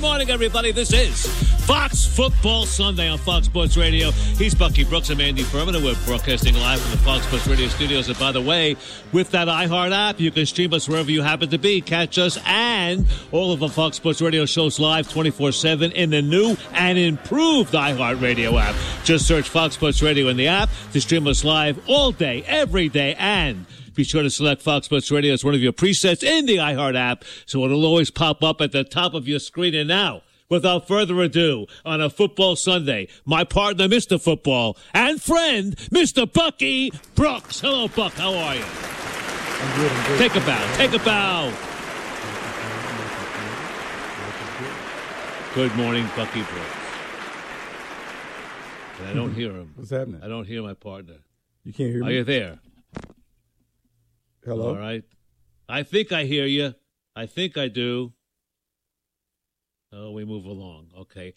Morning, everybody. This is Fox Football Sunday on Fox Sports Radio. He's Bucky Brooks. I'm Andy Furman, and we're broadcasting live from the Fox Sports Radio studios. And by the way, with that iHeart app, you can stream us wherever you happen to be. Catch us and all of the Fox Sports Radio shows live 24/7 in the new and improved iHeart Radio app. Just search Fox Sports Radio in the app to stream us live all day, every day, and be sure to select Fox Sports Radio as one of your presets in the iHeart app, so it'll always pop up at the top of your screen. And now, without further ado, on a football Sunday, my partner, Mr. Football, and friend, Mr. Bucky Brooks. Hello, Buck. How are you? I'm good. Take a bow. Take a bow. Good morning, Bucky Brooks. And I don't hear him. What's happening? I don't hear my partner. You can't hear me? Are you there? Hello? All right. I think I hear you. I think I do. Oh, we move along. Okay.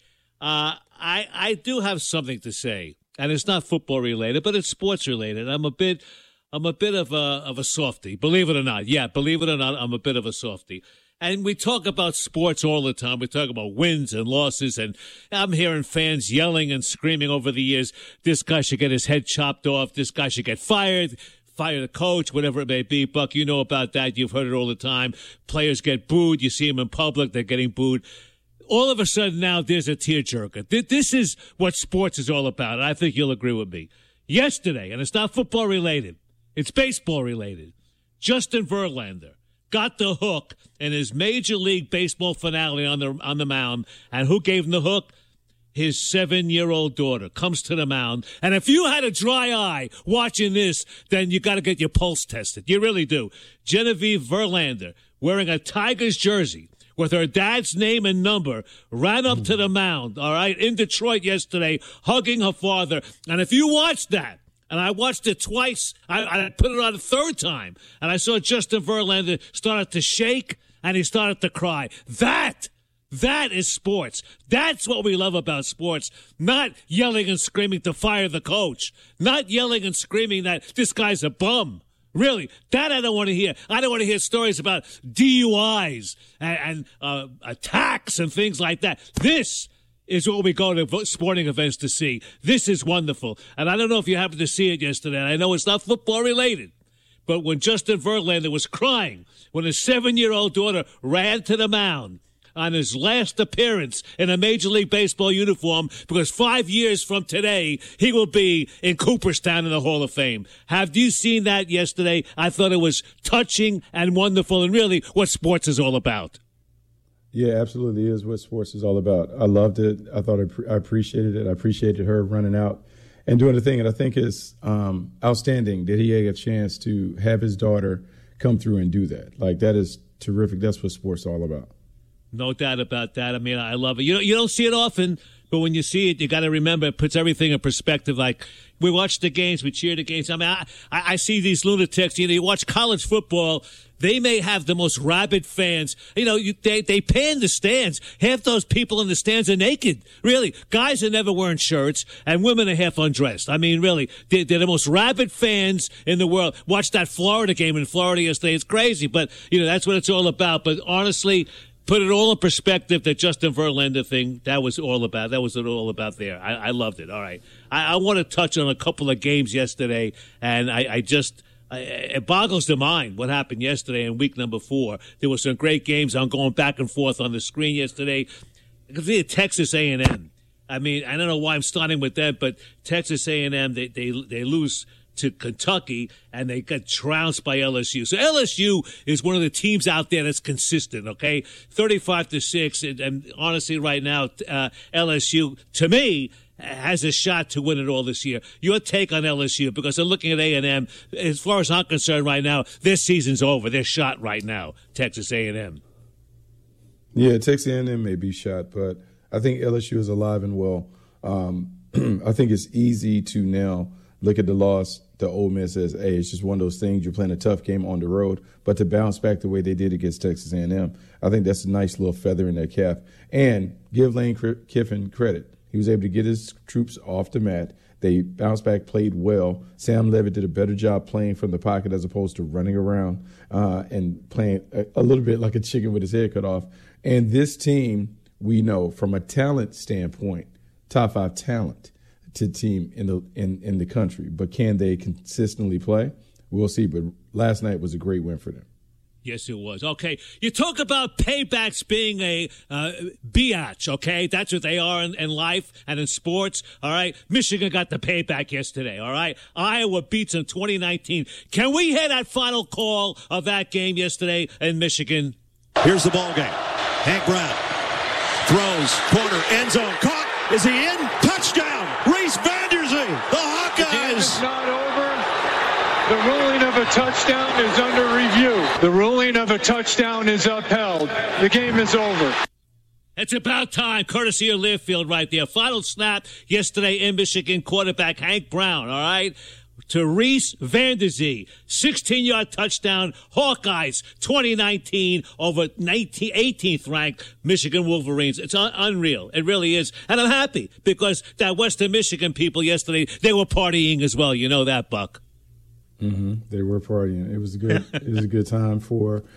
I do have something to say, and it's not football related, but it's sports related. I'm a bit of a softie, believe it or not. Yeah, believe it or not, I'm a bit of a softie. And we talk about sports all the time. We talk about wins and losses, and I'm hearing fans yelling and screaming over the years, this guy should get his head chopped off, this guy should get fired, fire the coach, whatever it may be. Buck, you know about that. You've heard it all the time. Players get booed. You see them in public. They're getting booed. All of a sudden now there's a tearjerker. This is what sports is all about. I think you'll agree with me. Yesterday, and it's not football related, it's baseball related, Justin Verlander got the hook in his Major League Baseball finale on the mound. And who gave him the hook? His 7-year-old daughter comes to the mound. And if you had a dry eye watching this, then you got to get your pulse tested. You really do. Genevieve Verlander, wearing a Tigers jersey with her dad's name and number, ran up to the mound, all right, in Detroit yesterday, hugging her father. And if you watched that, and I watched it twice, I put it on a third time, and I saw Justin Verlander started to shake, and he started to cry. That is sports. That's what we love about sports. Not yelling and screaming to fire the coach. Not yelling and screaming that this guy's a bum. Really, that I don't want to hear. I don't want to hear stories about DUIs and attacks and things like that. This is what we go to sporting events to see. This is wonderful. And I don't know if you happened to see it yesterday. I know it's not football related. But when Justin Verlander was crying, when his 7-year-old daughter ran to the mound on his last appearance in a Major League Baseball uniform, because 5 years from today, he will be in Cooperstown in the Hall of Fame. Have you seen that yesterday? I thought it was touching and wonderful, and really what sports is all about. Yeah, absolutely is what sports is all about. I loved it. I thought I appreciated it. I appreciated her running out and doing the thing. And I think it's outstanding that he had a chance to have his daughter come through and do that. Like, that is terrific. That's what sports is all about. No doubt about that. I mean, I love it. You don't see it often, but when you see it, you got to remember, it puts everything in perspective. Like, we watch the games, we cheer the games. I mean, I see these lunatics. You watch college football. They may have the most rabid fans. They pan the stands. Half those people in the stands are naked. Really, guys are never wearing shirts, and women are half undressed. I mean, really, they're the most rabid fans in the world. Watch that Florida game in Florida yesterday. It's crazy, but that's what it's all about. But honestly, put it all in perspective, that Justin Verlander thing, that was all about. That was all about there. I loved it. All right. I want to touch on a couple of games yesterday, and it boggles the mind what happened yesterday in week number 4. There were some great games. I'm going back and forth on the screen yesterday. Texas A&M. I mean, I don't know why I'm starting with that, but Texas A&M, they lose to Kentucky, and they got trounced by LSU. So LSU is one of the teams out there that's consistent, okay? 35-6, and honestly, right now, LSU, to me, has a shot to win it all this year. Your take on LSU, because I'm looking at A&M, as far as I'm concerned right now, their season's over. They're shot right now, Texas A&M. Yeah, Texas A&M may be shot, but I think LSU is alive and well. I think it's easy to now look at the loss to Ole Miss as, hey, it's just one of those things. You're playing a tough game on the road, but to bounce back the way they did against Texas A&M, I think that's a nice little feather in their cap. And give Lane Kiffin credit. He was able to get his troops off the mat. They bounced back, played well. Sam Levitt did a better job playing from the pocket as opposed to running around and playing a little bit like a chicken with his head cut off. And this team we know from a talent standpoint, top 5 talent to team in the country. But can they consistently play? We'll see. But last night was a great win for them. Yes, it was. Okay, you talk about paybacks being a biatch, okay? That's what they are in life and in sports, all right? Michigan got the payback yesterday, all right? Iowa beats them 2019. Can we hear that final call of that game yesterday in Michigan? Here's the ball game. Hank Brown throws, corner, end zone, caught. Is he in? Touchdown! Reese Vanderzee, the Hawkeyes! The game is not over. The ruling of a touchdown is under review. The ruling of a touchdown is upheld. The game is over. It's about time, courtesy of Learfield right there. Final snap yesterday in Michigan, quarterback Hank Brown, all right? To Reese Vanderzee, 16-yard touchdown, Hawkeyes 2019 over 18th ranked Michigan Wolverines. It's unreal. It really is. And I'm happy because that Western Michigan people yesterday, they were partying as well. You know that, Buck. They were partying. It was good. It was a good time for